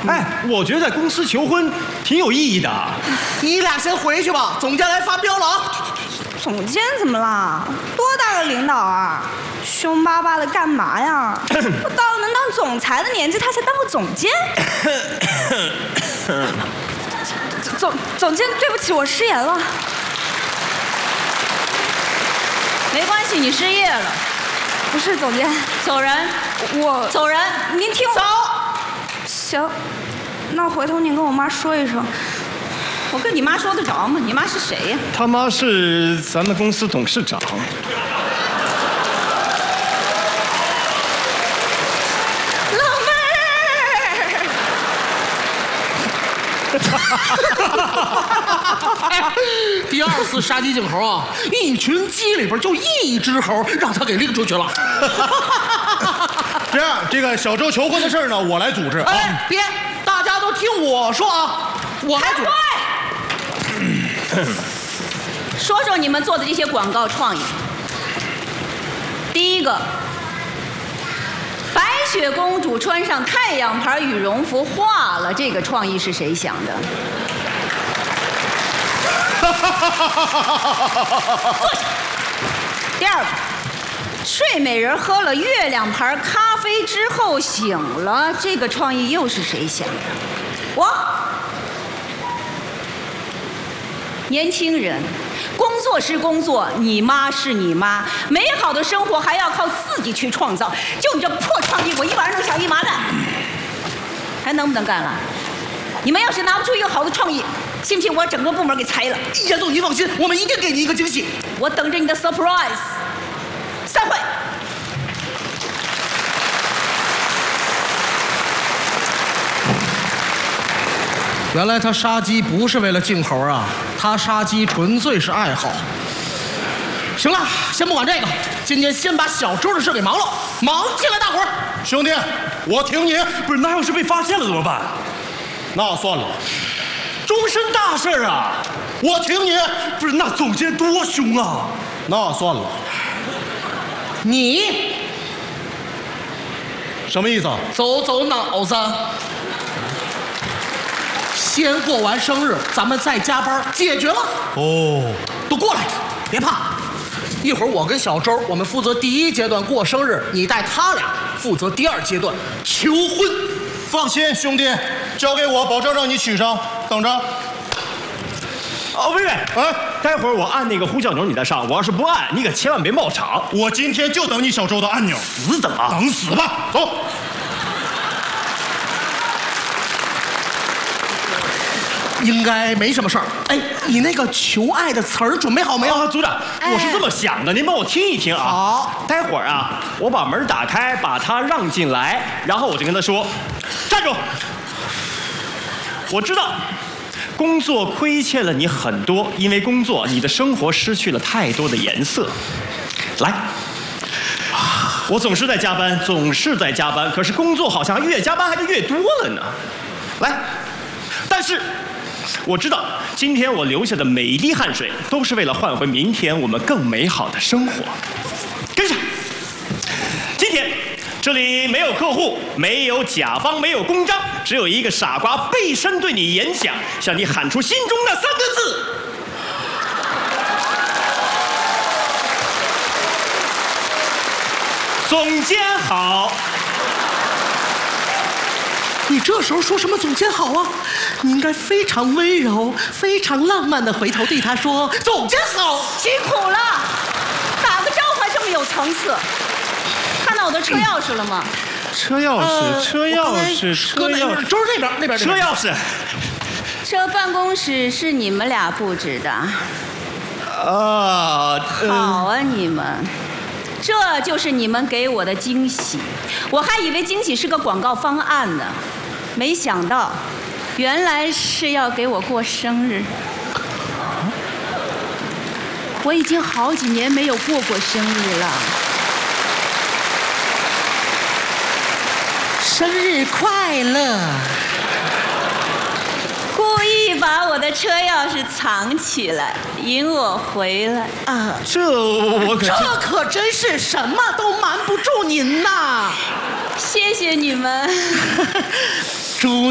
哎，我觉得在公司求婚挺有意义的。 你俩先回去吧，总监来发飙了啊！ 总监怎么啦？多大个领导啊？凶巴巴的干嘛呀？我到了能当总裁的年纪，他才当过总监。总监，对不起，我失言了。 没关系，你失业了。 不是总监， 走人。 我走人。 您听我。 走。 行，那回头您跟我妈说一声。 我跟你妈说得着吗？你妈是谁呀？ 他妈是咱们公司董事长。 第二次杀鸡儆猴啊，一群鸡里边就一只猴让他给拎出去了。 这样，这个小周求婚的事呢，我来组织。 哎，别，大家都听我说啊，我来组织。 说说你们做的这些广告创意。第一个，白雪公主穿上太阳牌羽绒服化了，这个创意是谁想的？坐下。第二个，睡美人喝了月亮牌咖啡之后醒了，这个创意又是谁想的？我。年轻人，工作是工作，你妈是你妈，美好的生活还要靠自己去创造。就你这破创意，我一晚上能想一麻袋，还能不能干了？你们要是拿不出一个好的创意，信不信我整个部门给裁了？ 严总，你放心，我们一定给你一个惊喜。 我等着你的 surprise。散会。 原来他杀鸡不是为了敬猴啊，他杀鸡纯粹是爱好。行了，先不管这个，今天先把小周的事给忙了，忙进来，大伙儿。 兄弟，我挺你。 不是，那要是被发现了怎么办？ 那算了， 终身大事啊！ 我挺你。 不是，那总监多凶啊！ 那算了， 你什么意思啊？ 走脑子。先过完生日，咱们再加班解决了。 哦， 都过来，别怕。一会儿我跟小周，我们负责第一阶段过生日，你带他俩负责第二阶段求婚。 放心，兄弟，交给我，保证让你娶上。等着。 哦，喂，哎，待会儿我按那个呼叫钮，你再上。我要是不按，你可千万别冒场。 我今天就等你小周的按钮。 死等啊！ 等死吧，走。 应该没什么事儿。哎，你那个求爱的词儿准备好没有？ 组长，我是这么想的，您帮我听一听啊。 好， 待会儿啊，我把门打开，把他让进来，然后我就跟他说：“站住！我知道，工作亏欠了你很多，因为工作，你的生活失去了太多的颜色。来。”我总是在加班，可是工作好像越加班还是越多了呢。来，但是我知道，今天我流下的每一滴汗水，都是为了换回明天我们更美好的生活。跟上。今天这里没有客户，没有甲方，没有公章，只有一个傻瓜背身对你演讲，向你喊出心中那3个字。总监好。 你这时候说什么总监好啊？你应该非常温柔、非常浪漫的回头对他说：“总监好， 辛苦了。”打个招呼还这么有层次。看到我的车钥匙了吗？ 车钥匙， 车就是那边。 车钥匙。 这办公室是你们俩布置的。好啊，你们。这就是你们给我的惊喜，我还以为惊喜是个广告方案呢，没想到，原来是要给我过生日。我已经好几年没有过生日了。 生日快乐！ 故意把我的车钥匙藏起来，引我回来啊！ 这可真是什么都瞒不住您呐！ 谢谢你们。 祝